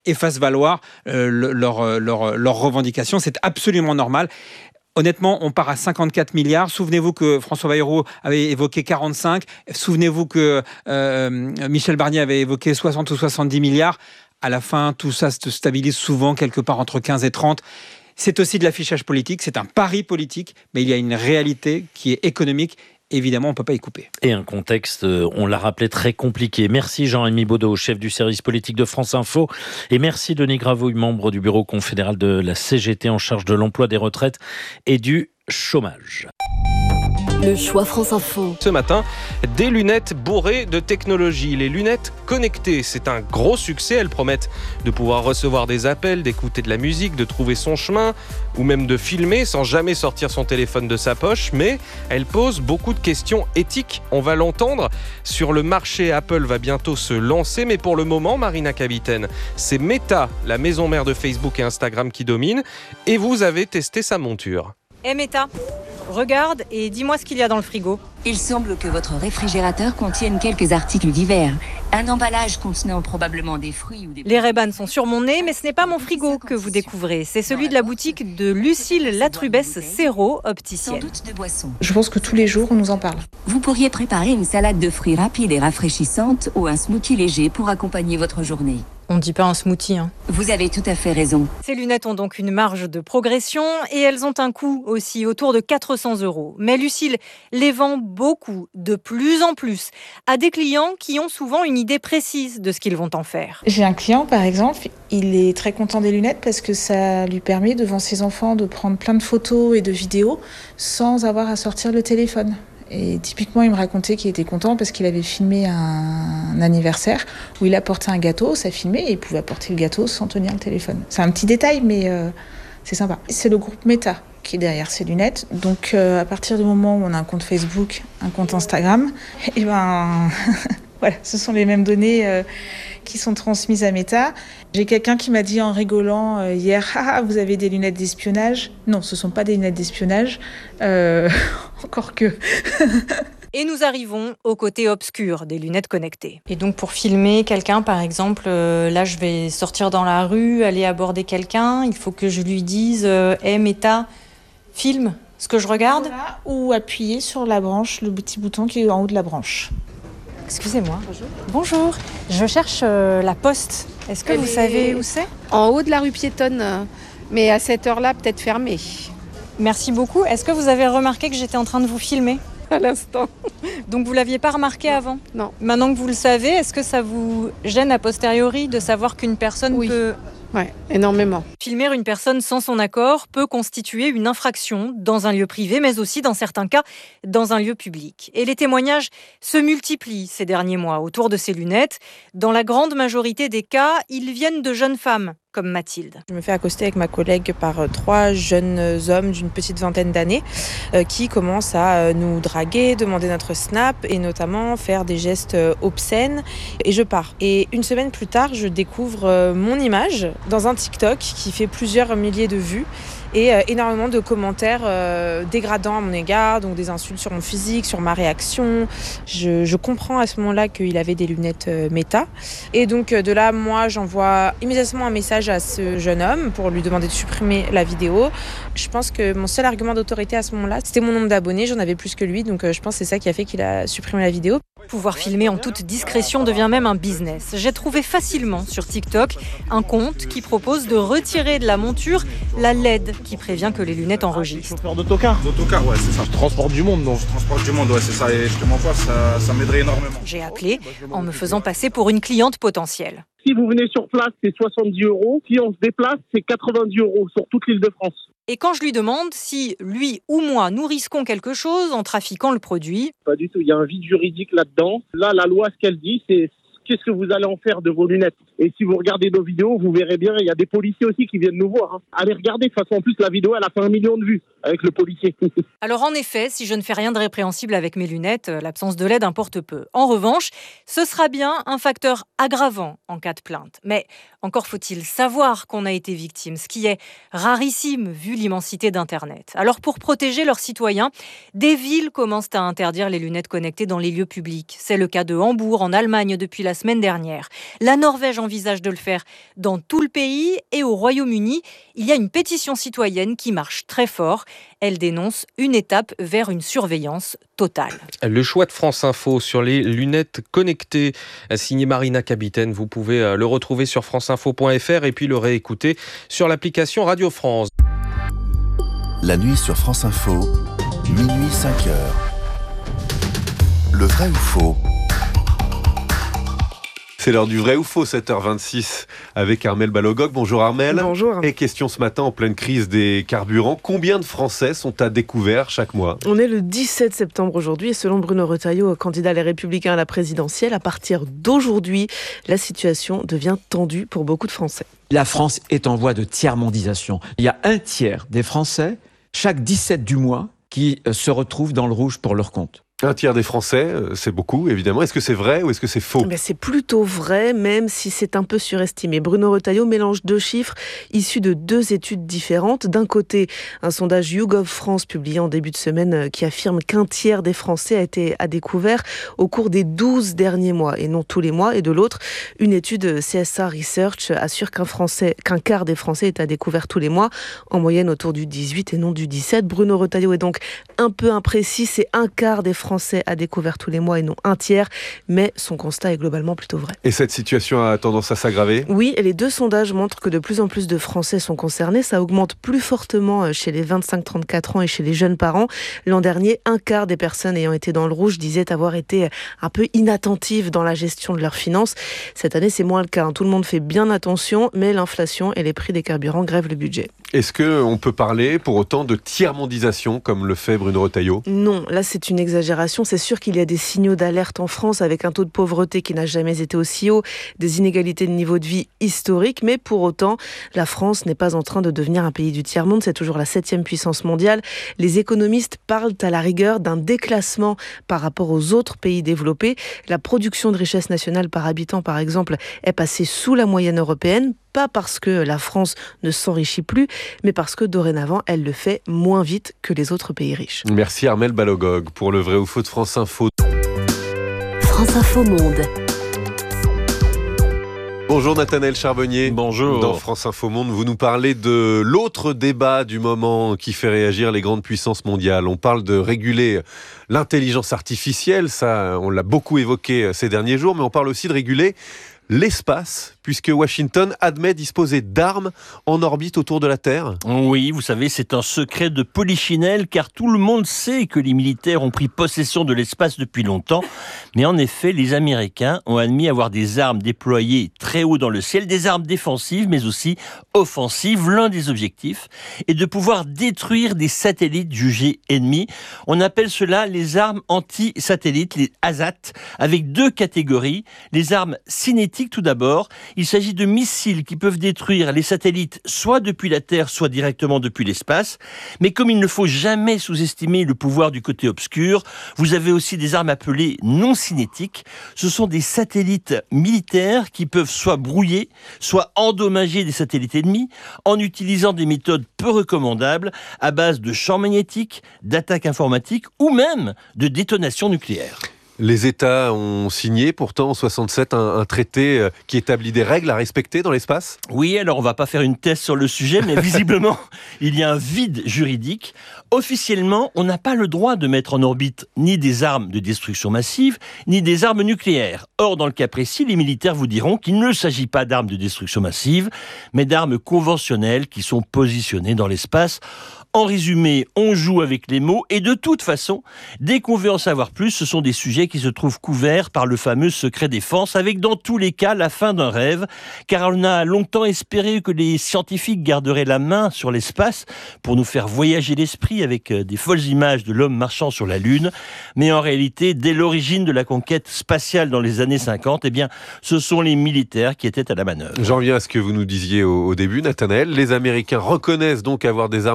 et fassent valoir leurs revendications. C'est absolument normal. Honnêtement, on part à 54 milliards. Souvenez-vous que François Bayrou avait évoqué 45. Souvenez-vous que Michel Barnier avait évoqué 60 ou 70 milliards. À la fin, tout ça se stabilise souvent quelque part entre 15 et 30. C'est aussi de l'affichage politique, c'est un pari politique, mais il y a une réalité qui est économique. Évidemment, on ne peut pas y couper. Et un contexte, on l'a rappelé, très compliqué. Merci Jean-Rémy Baudot, chef du service politique de France Info. Et merci Denis Gravouille, membre du bureau confédéral de la CGT en charge de l'emploi, des retraites et du chômage. Le choix France Info. Ce matin, des lunettes bourrées de technologie. Les lunettes connectées, c'est un gros succès. Elles promettent de pouvoir recevoir des appels, d'écouter de la musique, de trouver son chemin ou même de filmer sans jamais sortir son téléphone de sa poche. Mais elles posent beaucoup de questions éthiques. On va l'entendre. Sur le marché, Apple va bientôt se lancer. Mais pour le moment, Marina Kavitaine, c'est Meta, la maison mère de Facebook et Instagram qui domine. Et vous avez testé sa monture. Meta, regarde et dis-moi ce qu'il y a dans le frigo. Il semble que votre réfrigérateur contienne quelques articles divers. Un emballage contenant probablement des fruits ou des... Les Ray-Ban sont sur mon nez, mais ce n'est pas mon frigo que vous découvrez. C'est celui de la boutique de Lucille Latrubès Céro, opticienne. Sans doute de boissons. Je pense que tous les jours, on nous en parle. Vous pourriez préparer une salade de fruits rapide et rafraîchissante ou un smoothie léger pour accompagner votre journée. On ne dit pas un smoothie, hein. Vous avez tout à fait raison. Ces lunettes ont donc une marge de progression et elles ont un coût aussi, autour de 400 €. Mais Lucille les vend beaucoup, de plus en plus, à des clients qui ont souvent une idée précise de ce qu'ils vont en faire. J'ai un client, par exemple, il est très content des lunettes parce que ça lui permet, devant ses enfants, de prendre plein de photos et de vidéos sans avoir à sortir le téléphone. Et typiquement, il me racontait qu'il était content parce qu'il avait filmé un anniversaire où il apportait un gâteau, ça filmait et il pouvait apporter le gâteau sans tenir le téléphone. C'est un petit détail, mais c'est sympa. C'est le groupe Meta qui est derrière ces lunettes. Donc, à partir du moment où on a un compte Facebook, un compte Instagram, et voilà, ce sont les mêmes données qui sont transmises à Meta. J'ai quelqu'un qui m'a dit en rigolant hier, « Ah, vous avez des lunettes d'espionnage ?» Non, ce ne sont pas des lunettes d'espionnage, encore que... Et nous arrivons au côté obscur des lunettes connectées. Et donc pour filmer quelqu'un, par exemple, là je vais sortir dans la rue, aller aborder quelqu'un, il faut que je lui dise « Hey Meta, filme ce que je regarde ?» Ou appuyer sur la branche, le petit bouton qui est en haut de la branche. Excusez-moi. Bonjour. Je cherche la poste. Est-ce que vous savez où c'est ? En haut de la rue piétonne, mais à cette heure-là, peut-être fermée. Merci beaucoup. Est-ce que vous avez remarqué que j'étais en train de vous filmer ? À l'instant. Donc vous ne l'aviez pas remarqué avant ? Non. Maintenant que vous le savez, est-ce que ça vous gêne a posteriori de savoir qu'une personne peut... Oui, énormément. Filmer une personne sans son accord peut constituer une infraction dans un lieu privé, mais aussi, dans certains cas, dans un lieu public. Et les témoignages se multiplient ces derniers mois autour de ces lunettes. Dans la grande majorité des cas, ils viennent de jeunes femmes, comme Mathilde. Je me fais accoster avec ma collègue par 3 jeunes hommes d'une petite vingtaine d'années qui commencent à nous draguer, demander notre snap et notamment faire des gestes obscènes. Et je pars. Et une semaine plus tard, je découvre mon image dans un TikTok qui fait plusieurs milliers de vues et énormément de commentaires dégradants à mon égard, donc des insultes sur mon physique, sur ma réaction. Je comprends à ce moment-là qu'il avait des lunettes Meta. Et donc de là, moi, j'envoie immédiatement un message à ce jeune homme pour lui demander de supprimer la vidéo. Je pense que mon seul argument d'autorité à ce moment-là, c'était mon nombre d'abonnés. J'en avais plus que lui, donc je pense que c'est ça qui a fait qu'il a supprimé la vidéo. Pouvoir filmer en toute discrétion devient même un business. J'ai trouvé facilement sur TikTok un compte qui propose de retirer de la monture la LED qui prévient que les lunettes enregistrent. Chauffeur d'autocar. D'autocar, ouais, c'est ça. Je transporte du monde, donc. Je transporte du monde, ouais, c'est ça. Et je te mens pas, ça m'aiderait énormément. J'ai appelé en me faisant passer pour une cliente potentielle. Si vous venez sur place, c'est 70 €. Si on se déplace, c'est 90 € sur toute l'île de France. Et quand je lui demande si lui ou moi nous risquons quelque chose en trafiquant le produit... Pas du tout, il y a un vide juridique là-dedans. Là, la loi, ce qu'elle dit, c'est qu'est-ce que vous allez en faire de vos lunettes. Et si vous regardez nos vidéos, vous verrez bien, il y a des policiers aussi qui viennent nous voir. Allez regarder, de toute façon, en plus, la vidéo, elle a fait 1 million de vues avec le policier. Alors en effet, si je ne fais rien de répréhensible avec mes lunettes, l'absence de LED importe peu. En revanche, ce sera bien un facteur aggravant en cas de plainte. Mais encore faut-il savoir qu'on a été victime, ce qui est rarissime vu l'immensité d'Internet. Alors pour protéger leurs citoyens, des villes commencent à interdire les lunettes connectées dans les lieux publics. C'est le cas de Hambourg, en Allemagne, depuis la semaine dernière. La Norvège envisage de le faire dans tout le pays et au Royaume-Uni, il y a une pétition citoyenne qui marche très fort. Elle dénonce une étape vers une surveillance totale. Le choix de France Info sur les lunettes connectées, signé Marina Capitaine. Vous pouvez le retrouver sur franceinfo.fr et puis le réécouter sur l'application Radio France. La nuit sur France Info, minuit 5h. Le vrai ou faux ? C'est l'heure du vrai ou faux, 7h26, avec Armelle Balogog. Bonjour Armelle. Bonjour. Et question ce matin, en pleine crise des carburants, combien de Français sont à découvert chaque mois ? On est le 17 septembre aujourd'hui et selon Bruno Retailleau, candidat Les Républicains à la présidentielle, à partir d'aujourd'hui, la situation devient tendue pour beaucoup de Français. La France est en voie de tiers-mondisation. Il y a un tiers des Français, chaque 17 du mois, qui se retrouvent dans le rouge pour leur compte. Un tiers des Français, c'est beaucoup évidemment. Est-ce que c'est vrai ou est-ce que c'est faux ? C'est plutôt vrai, même si c'est un peu surestimé. Bruno Retailleau mélange deux chiffres issus de deux études différentes. D'un côté, un sondage YouGov France publié en début de semaine qui affirme qu'un tiers des Français a été à découvert au cours des 12 derniers mois et non tous les mois. Et de l'autre, une étude CSA Research assure qu'un quart des Français est à découvert tous les mois, en moyenne autour du 18 et non du 17. Bruno Retailleau est donc un peu imprécis, c'est un quart des Français a découvert tous les mois et non un tiers, mais son constat est globalement plutôt vrai. Et cette situation a tendance à s'aggraver ? Oui, et les deux sondages montrent que de plus en plus de Français sont concernés. Ça augmente plus fortement chez les 25-34 ans et chez les jeunes parents. L'an dernier, un quart des personnes ayant été dans le rouge disaient avoir été un peu inattentives dans la gestion de leurs finances. Cette année, c'est moins le cas. Tout le monde fait bien attention, mais l'inflation et les prix des carburants grèvent le budget. Est-ce qu'on peut parler pour autant de tiers-mondisation comme le fait Bruno Retailleau ? Non, là c'est une exagération. C'est sûr qu'il y a des signaux d'alerte en France avec un taux de pauvreté qui n'a jamais été aussi haut, des inégalités de niveau de vie historiques, mais pour autant, la France n'est pas en train de devenir un pays du tiers-monde, c'est toujours la 7e puissance mondiale. Les économistes parlent à la rigueur d'un déclassement par rapport aux autres pays développés. La production de richesse nationale par habitant, par exemple, est passée sous la moyenne européenne, pas parce que la France ne s'enrichit plus, mais parce que dorénavant, elle le fait moins vite que les autres pays riches. Merci Armelle Balogog pour le vrai ou faux de France Info. France Info Monde. Bonjour Nathanaël Charbonnier. Bonjour. Dans France Info Monde, vous nous parlez de l'autre débat du moment qui fait réagir les grandes puissances mondiales. On parle de réguler l'intelligence artificielle, ça on l'a beaucoup évoqué ces derniers jours, mais on parle aussi de réguler l'espace, puisque Washington admet disposer d'armes en orbite autour de la Terre. Oui, vous savez, c'est un secret de polichinelle, car tout le monde sait que les militaires ont pris possession de l'espace depuis longtemps. Mais en effet, les Américains ont admis avoir des armes déployées très haut dans le ciel, des armes défensives, mais aussi offensives. L'un des objectifs est de pouvoir détruire des satellites jugés ennemis. On appelle cela les armes anti-satellites, les ASAT, avec deux catégories. Les armes cinétiques, tout d'abord. Il s'agit de missiles qui peuvent détruire les satellites soit depuis la Terre, soit directement depuis l'espace. Mais comme il ne faut jamais sous-estimer le pouvoir du côté obscur, vous avez aussi des armes appelées non cinétiques. Ce sont des satellites militaires qui peuvent soit brouiller, soit endommager des satellites ennemis en utilisant des méthodes peu recommandables à base de champs magnétiques, d'attaques informatiques ou même de détonation nucléaire. Les États ont signé pourtant en 67 un traité qui établit des règles à respecter dans l'espace ? Oui, alors on va pas faire une thèse sur le sujet, mais visiblement, il y a un vide juridique. Officiellement, on n'a pas le droit de mettre en orbite ni des armes de destruction massive, ni des armes nucléaires. Or, dans le cas précis, les militaires vous diront qu'il ne s'agit pas d'armes de destruction massive, mais d'armes conventionnelles qui sont positionnées dans l'espace. En résumé, on joue avec les mots et de toute façon, dès qu'on veut en savoir plus, ce sont des sujets qui se trouvent couverts par le fameux secret défense, avec dans tous les cas la fin d'un rêve, car on a longtemps espéré que les scientifiques garderaient la main sur l'espace pour nous faire voyager l'esprit avec des folles images de l'homme marchant sur la Lune, mais en réalité, dès l'origine de la conquête spatiale dans les années 50, eh bien, ce sont les militaires qui étaient à la manœuvre. J'en viens à ce que vous nous disiez au début, Nathanaël. Les Américains reconnaissent donc avoir des armes dans l'espace.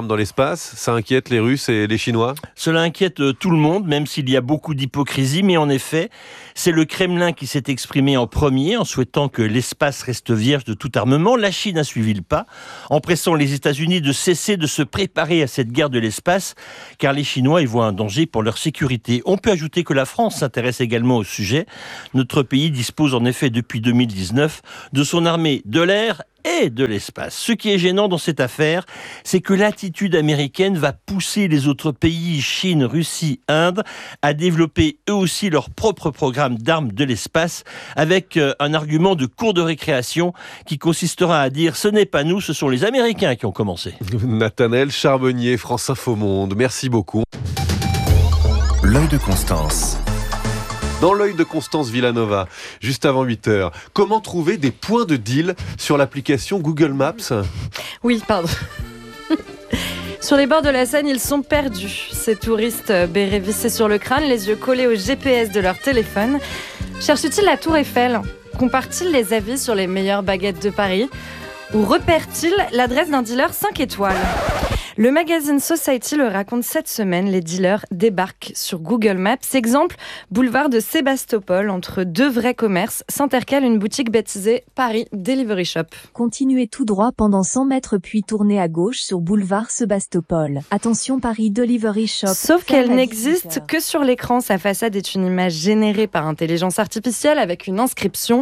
passe, ça inquiète les Russes et les Chinois ? Cela inquiète tout le monde, même s'il y a beaucoup d'hypocrisie, mais en effet, c'est le Kremlin qui s'est exprimé en premier en souhaitant que l'espace reste vierge de tout armement. La Chine a suivi le pas, en pressant les États-Unis de cesser de se préparer à cette guerre de l'espace, car les Chinois y voient un danger pour leur sécurité. On peut ajouter que la France s'intéresse également au sujet. Notre pays dispose en effet depuis 2019 de son armée de l'air et de l'espace. Ce qui est gênant dans cette affaire, c'est que l'attitude américaine va pousser les autres pays, Chine, Russie, Inde, à développer eux aussi leur propre programme d'armes de l'espace, avec un argument de cours de récréation qui consistera à dire « ce n'est pas nous, ce sont les Américains qui ont commencé ». Nathanaël Charbonnier, France Info Monde, merci beaucoup. L'œil de Constance. Dans l'œil de Constance Villanova, juste avant 8h, comment trouver des points de deal sur l'application Google Maps ? Oui, pardon. Sur les bords de la Seine, ils sont perdus. Ces touristes bérets vissés sur le crâne, les yeux collés au GPS de leur téléphone. Cherchent-ils la Tour Eiffel ? Comparent-ils les avis sur les meilleures baguettes de Paris ? Ou repèrent-ils l'adresse d'un dealer 5 étoiles ? Le magazine Society le raconte cette semaine, les dealers débarquent sur Google Maps. Exemple, boulevard de Sébastopol, entre deux vrais commerces, s'intercale une boutique baptisée Paris Delivery Shop. Continuez tout droit pendant 100 mètres puis tournez à gauche sur boulevard Sébastopol. Attention Paris Delivery Shop. Sauf qu'elle n'existe que sur l'écran. Sa façade est une image générée par intelligence artificielle avec une inscription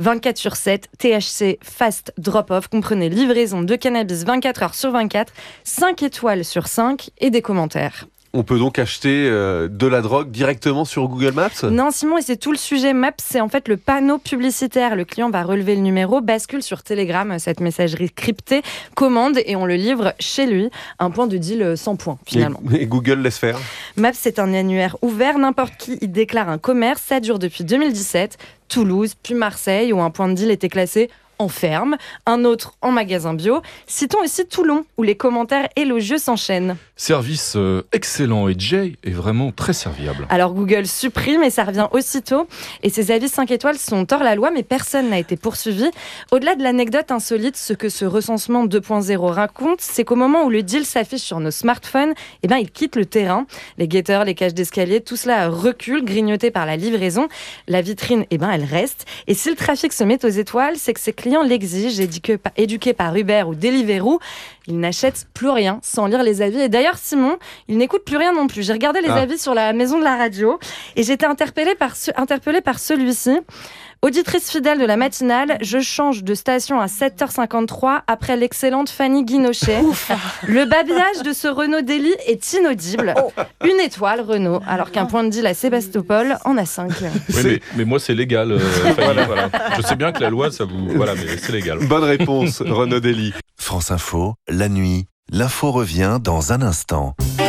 24/7, THC, fast drop-off, comprenez livraison de cannabis 24 heures sur 24, 5 étoiles sur 5 et des commentaires. On peut donc acheter de la drogue directement sur Google Maps ? Non, Simon, et c'est tout le sujet. Maps, c'est en fait le panneau publicitaire. Le client va relever le numéro, bascule sur Telegram, cette messagerie cryptée, commande et on le livre chez lui. Un point de deal sans point, finalement. Et Google laisse faire ? Maps, c'est un annuaire ouvert. N'importe qui y déclare un commerce. Ça dure depuis 2017. Toulouse, puis Marseille, où un point de deal était classé en ferme, un autre en magasin bio. Citons aussi Toulon, où les commentaires élogieux s'enchaînent. Service excellent et Jay est vraiment très serviable. Alors Google supprime et ça revient aussitôt. Et ces avis 5 étoiles sont hors la loi, mais personne n'a été poursuivi. Au-delà de l'anecdote insolite, ce que ce recensement 2.0 raconte, c'est qu'au moment où le deal s'affiche sur nos smartphones, il quitte le terrain. Les guetteurs, les cages d'escalier, tout cela recule, grignoté par la livraison. La vitrine, elle reste. Et si le trafic se met aux étoiles, c'est que ces clients l'exigent, éduqués par Uber ou Deliveroo, ils n'achètent plus rien sans lire les avis. Et d'ailleurs, Simon, il n'écoute plus rien non plus. J'ai regardé les avis sur la maison de la radio et j'ai été interpellée par celui-ci. Auditrice fidèle de la matinale, je change de station à 7h53 après l'excellente Fanny Guinochet. Le babillage de ce Renault Daily est inaudible. 1 étoile Renault, alors qu'un point de deal à Sébastopol en a 5. Oui, mais moi c'est légal. Fanny, voilà. Je sais bien que la loi, ça vous... Voilà, mais c'est légal. Bonne réponse, Renaud Daily. France Info, la nuit, l'info revient dans un instant.